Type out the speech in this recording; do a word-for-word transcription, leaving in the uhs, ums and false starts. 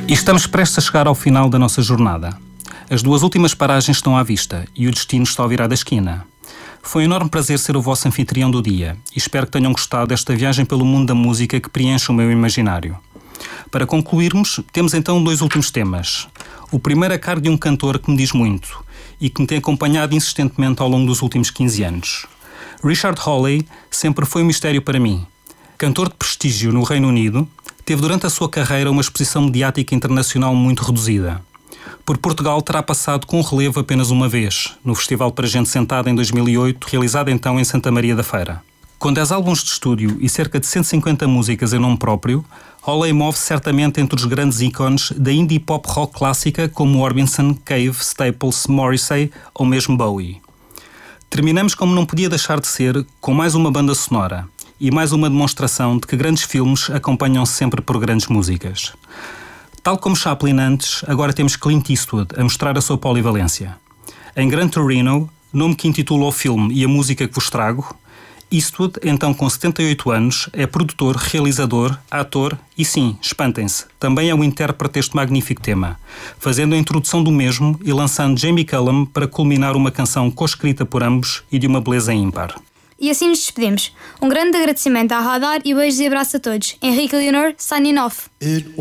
E estamos prestes a chegar ao final da nossa jornada. As duas últimas paragens estão à vista e o destino está ao virar da esquina. Foi um enorme prazer ser o vosso anfitrião do dia e espero que tenham gostado desta viagem pelo mundo da música que preenche o meu imaginário. Para concluirmos, temos então dois últimos temas. O primeiro é a cargo de um cantor que me diz muito e que me tem acompanhado insistentemente ao longo dos últimos quinze anos. Richard Hawley sempre foi um mistério para mim. Cantor de prestígio no Reino Unido, teve durante a sua carreira uma exposição mediática internacional muito reduzida. Por Portugal terá passado com relevo apenas uma vez, no Festival para Gente Sentada em dois mil e oito, realizado então em Santa Maria da Feira. Com dez álbuns de estúdio e cerca de cento e cinquenta músicas em nome próprio, Hawley move-se certamente entre os grandes ícones da indie pop rock clássica como Orbison, Cave, Staples, Morrissey ou mesmo Bowie. Terminamos como não podia deixar de ser, com mais uma banda sonora e mais uma demonstração de que grandes filmes acompanham-se sempre por grandes músicas. Tal como Chaplin antes, agora temos Clint Eastwood a mostrar a sua polivalência. Em Gran Torino, nome que intitula o filme e a música que vos trago, Eastwood, então com setenta e oito anos, é produtor, realizador, ator e sim, espantem-se, também é o intérprete deste magnífico tema, fazendo a introdução do mesmo e lançando Jamie Cullum para culminar uma canção co-escrita por ambos e de uma beleza ímpar. E assim nos despedimos. Um grande agradecimento à Radar e beijos e abraço a todos. Henrique e Leonor, signing off.